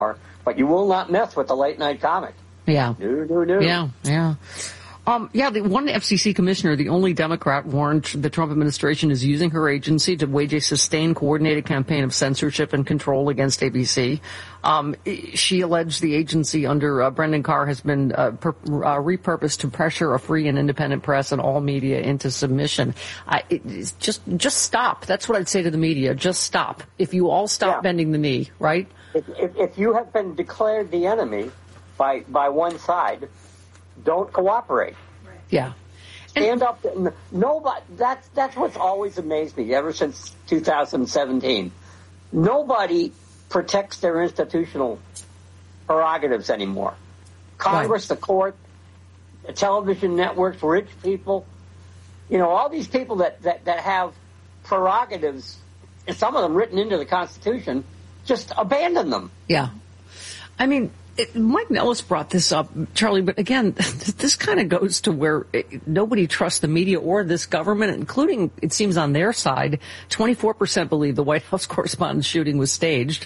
but you will not mess with the late night comic. Yeah. No. Yeah. The one FCC commissioner, the only Democrat, warned the Trump administration is using her agency to wage a sustained, coordinated campaign of censorship and control against ABC. She alleged the agency under Brendan Carr has been repurposed to pressure a free and independent press and all media into submission. Just stop. That's what I'd say to the media. Just stop. If you all stop bending the knee, right? If you have been declared the enemy by one side, don't cooperate. Right. Yeah. Stand up. Nobody. That's what's always amazed me ever since 2017. Nobody protects their institutional prerogatives anymore. Congress, the court, the television networks, rich people. All these people that have prerogatives, and some of them written into the Constitution, just abandon them. Yeah. I mean, Mike Nellis brought this up, Charlie, but again, this kind of goes to where nobody trusts the media or this government, including, it seems, on their side. 24% believe the White House correspondence shooting was staged.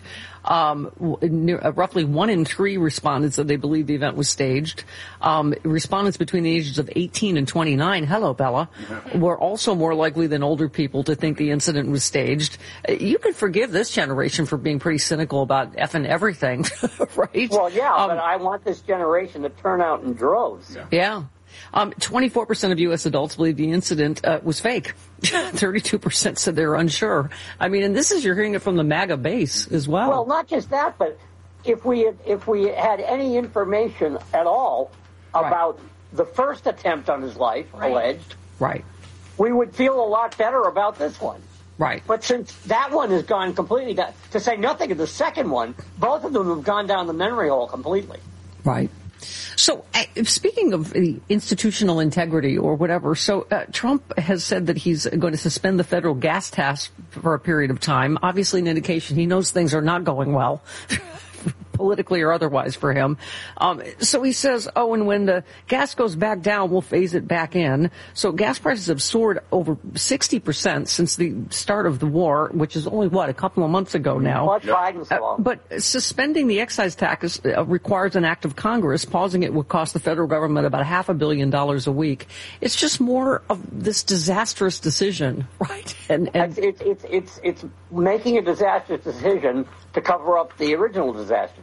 Roughly 1 in 3 respondents said they believe the event was staged. Respondents between the ages of 18 and 29, hello, Bella, were also more likely than older people to think the incident was staged. You could forgive this generation for being pretty cynical about effing everything, right? Well, yeah, but I want this generation to turn out in droves. Yeah. 24% of U.S. adults believe the incident was fake. 32% said they're unsure. I mean, and you're hearing it from the MAGA base as well. Well, not just that, but if we had any information at all about the first attempt on his life, alleged, we would feel a lot better about this one. Right. But since that one has gone completely, to say nothing of the second one, both of them have gone down the memory hole completely. Right. So, speaking of the institutional integrity or whatever, Trump has said that he's going to suspend the federal gas tax for a period of time. Obviously, an indication he knows things are not going well, politically or otherwise, for him. So he says, and when the gas goes back down, we'll phase it back in. So gas prices have soared over 60% since the start of the war, which is only, a couple of months ago now. But suspending the excise tax requires an act of Congress. Pausing it would cost the federal government about $500 million a week. It's just more of this disastrous decision, right? And it's making a disastrous decision to cover up the original disastrous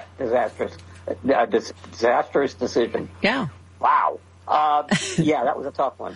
decision. Yeah. Wow. That was a tough one.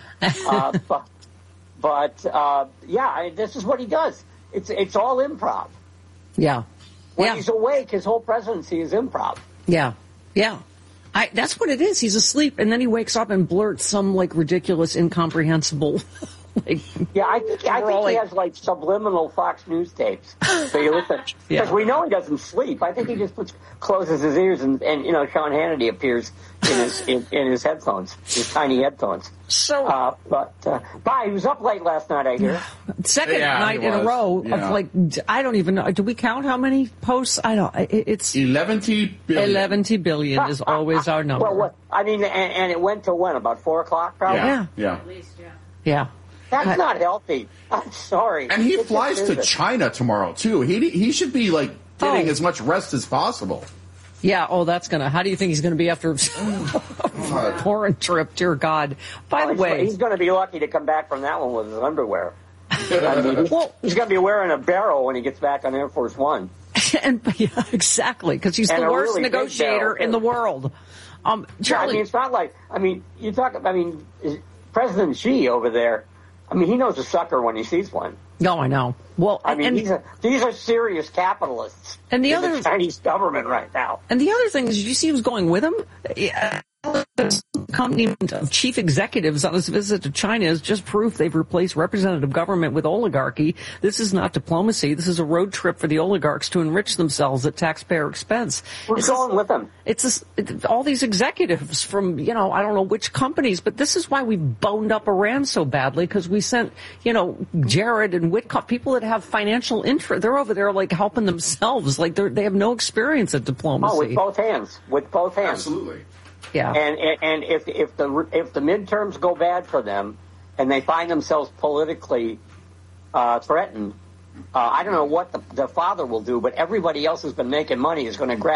This is what he does. It's all improv. Yeah. When he's awake, his whole presidency is improv. Yeah. Yeah. That's what it is. He's asleep, and then he wakes up and blurts some ridiculous, incomprehensible. I think he has subliminal Fox News tapes. So you listen, because we know he doesn't sleep. I think he just closes his ears and Sean Hannity appears in his headphones, his tiny headphones. So, he was up late last night, I hear. Second night in a row of I don't even know. Do we count how many posts? I don't. It's 11 billion. 11 billion is always our number. Well, and it went to when? About 4:00, probably. Yeah. At least, yeah. That's not healthy. I'm sorry. And he flies to China tomorrow, too. He should be, getting as much rest as possible. Yeah, that's how do you think he's going to be after a foreign trip? Dear God. By the way. He's going to be lucky to come back from that one with his underwear. He's going to be wearing a barrel when he gets back on Air Force One. Exactly, because he's the worst negotiator in the world. Charlie. It's not you talk, President Xi over there, he knows a sucker when he sees one. No, I know. Well, these are serious capitalists in the Chinese government right now. And the other thing is, did you see who's going with him? The accompaniment of chief executives on his visit to China is just proof they've replaced representative government with oligarchy. This is not diplomacy. This is a road trip for the oligarchs to enrich themselves at taxpayer expense. Who's going with them? It's all these executives from, I don't know which companies, but this is why we boned up Iran so badly, because we sent, Jared and Witkoff, people that have financial interest. They're over there helping themselves. They have no experience at diplomacy. Oh, with both hands. Absolutely. Yeah. And if the midterms go bad for them and they find themselves politically threatened, I don't know what the father will do, but everybody else who's been making money is going to grab